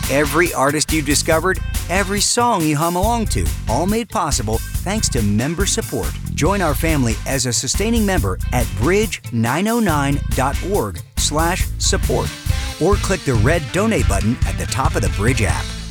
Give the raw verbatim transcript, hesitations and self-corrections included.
Every artist you've discovered, every song you hum along to, all made possible thanks to member support. Join our family as a sustaining member at bridge nine oh nine dot org slash support or click the red donate button at the top of the Bridge app.